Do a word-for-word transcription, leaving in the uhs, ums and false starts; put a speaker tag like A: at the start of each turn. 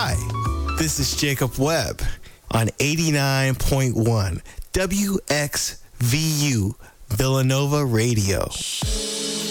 A: Hi, this is Jacob Webb on eighty-nine point one W X V U Villanova Radio.